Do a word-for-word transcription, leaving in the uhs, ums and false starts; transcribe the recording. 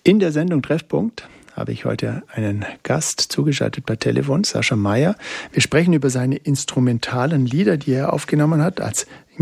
In der Sendung Treffpunkt habe ich heute einen Gast zugeschaltet per Telefon, Sascha Meyer. Wir sprechen über seine instrumentalen Lieder, die er aufgenommen hat als